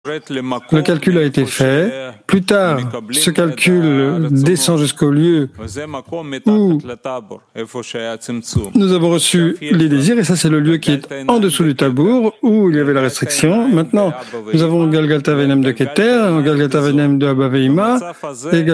Le calcul a été fait. Plus tard, ce calcul descend jusqu'au lieu où nous avons reçu les désirs, et ça c'est le lieu qui est en dessous du tabour, où il y avait la restriction. Maintenant, nous avons Galgalta Venem de Keter, Galgalta Venem de Abba Veima, et